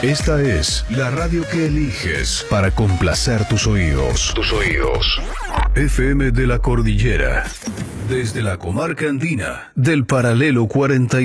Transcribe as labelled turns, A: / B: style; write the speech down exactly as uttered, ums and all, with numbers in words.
A: Esta es la radio que eliges para complacer tus oídos. Tus oídos. F M de la Cordillera. Desde la comarca andina del paralelo cuarenta y